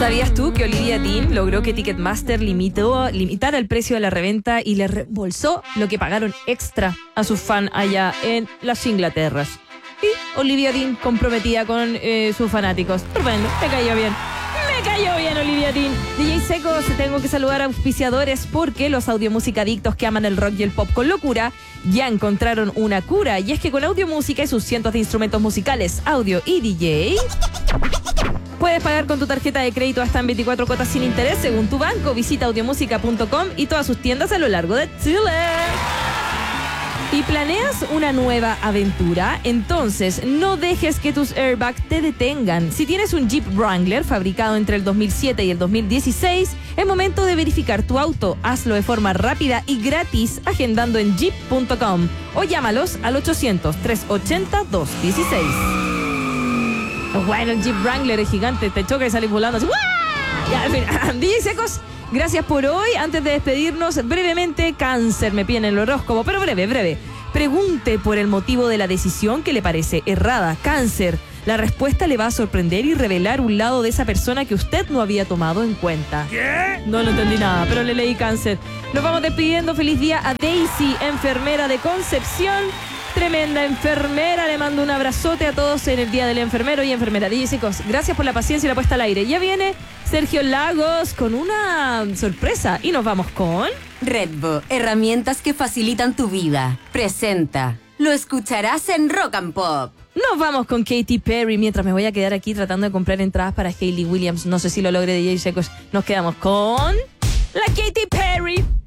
¿Sabías tú que Olivia Dean logró que Ticketmaster limitara el precio de la reventa y le reembolsó lo que pagaron extra a sus fans allá en las Inglaterras? Y Olivia Dean comprometida con sus fanáticos. Tremendo, me cayó bien. Me cayó bien Olivia Dean. DJ Secos, tengo que saludar a auspiciadores porque los audiomúsica adictos que aman el rock y el pop con locura ya encontraron una cura. Y es que con Audiomúsica y sus cientos de instrumentos musicales, audio y DJ, puedes pagar con tu tarjeta de crédito hasta en 24 cuotas sin interés según tu banco. Visita audiomusica.com y todas sus tiendas a lo largo de Chile. ¿Y planeas una nueva aventura? Entonces, no dejes que tus airbags te detengan. Si tienes un Jeep Wrangler fabricado entre el 2007 y el 2016, es momento de verificar tu auto. Hazlo de forma rápida y gratis agendando en jeep.com o llámalos al 800-380-216. Bueno, el Jeep Wrangler es gigante, te choca y sales volando así. Ya, en fin. DJ Secos, gracias por hoy. Antes de despedirnos, brevemente, Cáncer, me piden el horóscopo, pero breve. Pregunte por el motivo de la decisión que le parece errada. Cáncer, la respuesta le va a sorprender y revelar un lado de esa persona que usted no había tomado en cuenta. ¿Qué? No lo entendí nada, pero le leí Cáncer. Nos vamos despidiendo. Feliz día a Daisy, enfermera de Concepción. Tremenda enfermera, le mando un abrazote a todos en el Día del Enfermero y Enfermera. DJ Secos, gracias por la paciencia y la puesta al aire. Ya viene Sergio Lagos con una sorpresa y nos vamos con... Redbo, herramientas que facilitan tu vida. Presenta. Lo escucharás en Rock and Pop. Nos vamos con Katy Perry mientras me voy a quedar aquí tratando de comprar entradas para Hayley Williams. No sé si lo logre, DJ Secos. Nos quedamos con... la Katy Perry.